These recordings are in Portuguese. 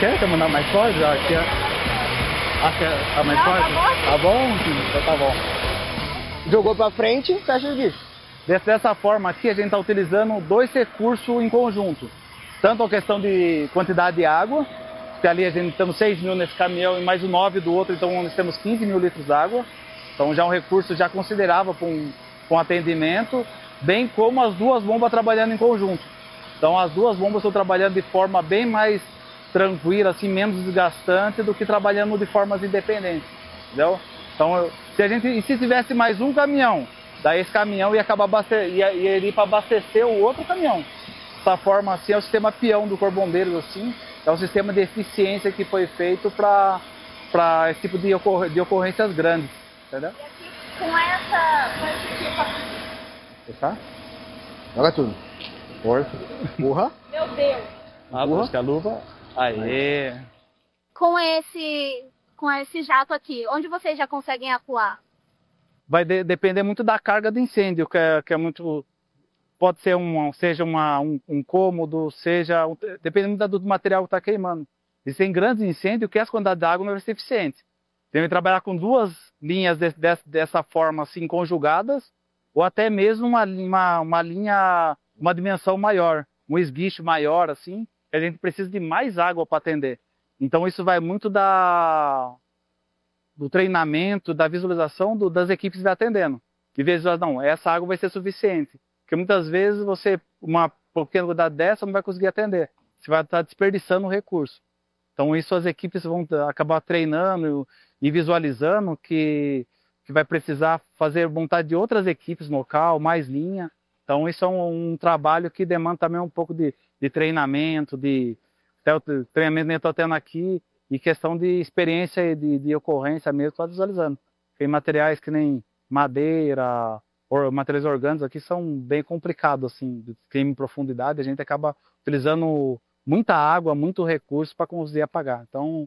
Quer mandar mais forte? Aqui tá mais forte? Tá bom? Então tá bom. Jogou pra frente, fecha o disco. Dessa forma aqui, a gente está utilizando dois recursos em conjunto. Tanto a questão de quantidade de água, que ali a gente temos 6 mil nesse caminhão e mais o 9 do outro, então nós temos 15 mil litros d'água. Então já é um recurso já considerável para um atendimento, bem como as duas bombas trabalhando em conjunto. Então as duas bombas estão trabalhando de forma bem mais tranquila, assim, menos desgastante do que trabalhando de formas independentes, entendeu? Então, se tivesse mais um caminhão, daí esse caminhão ia ir para abastecer o outro caminhão. Dessa forma, assim, é o sistema peão do Corpo de Bombeiros, assim, é um sistema de eficiência que foi feito para esse tipo de ocorrências grandes, entendeu? E aqui, com esse tipo aqui. Fechar? Joga tudo. Força. Empurra. Meu Deus. Busca a luva. Aê. Com esse jato aqui, onde vocês já conseguem atuar? Vai depender muito da carga do incêndio, que é muito... Pode ser seja um cômodo, dependendo do material que está queimando. Existem grandes incêndios que as quantidades de água não vai ser eficiente. Tem que trabalhar com duas linhas dessa forma, assim, conjugadas, ou até mesmo uma linha, uma dimensão maior, um esguicho maior, assim, que a gente precisa de mais água para atender. Então isso vai muito do treinamento, da visualização das equipes que vai atendendo. De vez em não, essa água vai ser suficiente. Porque muitas vezes uma pequena quantidade dessa não vai conseguir atender. Você vai estar desperdiçando o recurso. Então isso as equipes vão acabar treinando e visualizando que vai precisar fazer vontade de outras equipes no local, mais linha. Então isso é um trabalho que demanda também um pouco de treinamento, até o treinamento que eu estou tendo aqui, e questão de experiência e de ocorrência mesmo, estou visualizando. Tem materiais que nem madeira, materiais orgânicos aqui são bem complicados, assim, de queima em profundidade, a gente acaba utilizando muita água, muito recurso para conseguir apagar. Então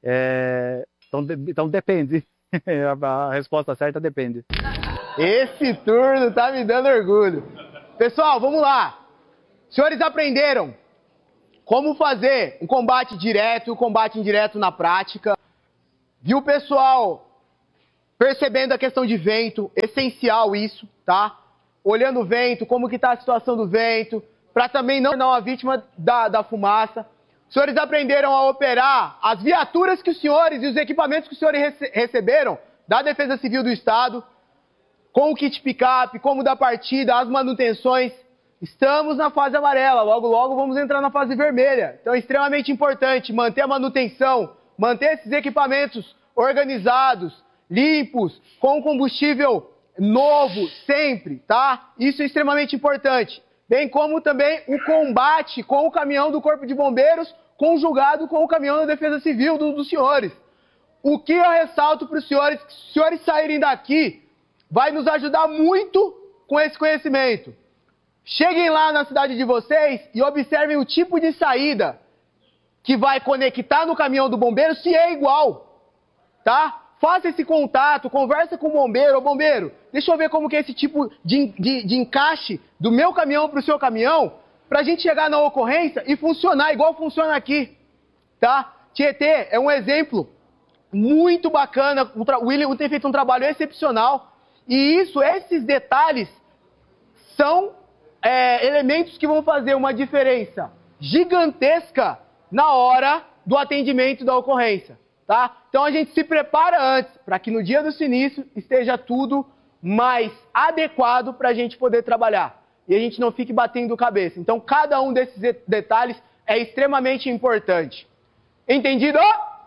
depende. A resposta certa depende. Esse turno tá me dando orgulho. Pessoal, vamos lá. Senhores aprenderam como fazer um combate direto e um combate indireto na prática. Viu, pessoal? Percebendo a questão de vento, essencial isso, tá? Olhando o vento, como que tá a situação do vento, para também não tornar uma vítima da fumaça. Os senhores aprenderam a operar as viaturas que os senhores e os equipamentos que os senhores receberam da Defesa Civil do Estado, com o kit picape, como da partida, as manutenções. Estamos na fase amarela, logo logo vamos entrar na fase vermelha. Então é extremamente importante manter a manutenção, manter esses equipamentos organizados, limpos, com combustível novo, sempre, tá? Isso é extremamente importante. Bem como também o combate com o caminhão do Corpo de Bombeiros, conjugado com o caminhão da Defesa Civil dos senhores. O que eu ressalto para os senhores, que se os senhores saírem daqui, vai nos ajudar muito com esse conhecimento. Cheguem lá na cidade de vocês e observem o tipo de saída que vai conectar no caminhão do bombeiro, se é igual, tá? Faça esse contato, conversa com o bombeiro. Ô bombeiro, deixa eu ver como que é esse tipo de encaixe do meu caminhão para o seu caminhão, para a gente chegar na ocorrência e funcionar igual funciona aqui, tá? Tietê é um exemplo muito bacana, o William tem feito um trabalho excepcional, e esses detalhes são elementos que vão fazer uma diferença gigantesca na hora do atendimento da ocorrência, tá? Então a gente se prepara antes, para que no dia do sinistro esteja tudo mais adequado para a gente poder trabalhar, e a gente não fique batendo cabeça. Então cada um desses detalhes é extremamente importante. Entendido?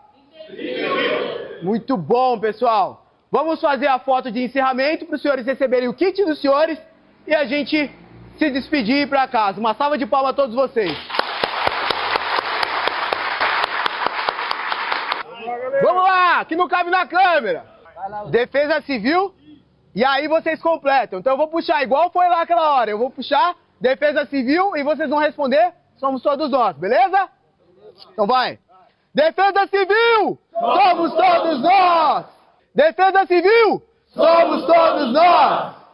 Entendido! Muito bom, pessoal. Vamos fazer a foto de encerramento para os senhores receberem o kit dos senhores e a gente se despedir e ir para casa. Uma salva de palmas a todos vocês. Vamos lá, que não cabe na câmera. Defesa Civil, e aí vocês completam. Então eu vou puxar igual foi lá aquela hora. Eu vou puxar Defesa Civil e vocês vão responder, somos todos nós, beleza? Então vai. Defesa Civil, somos todos nós! Defesa Civil, somos todos nós!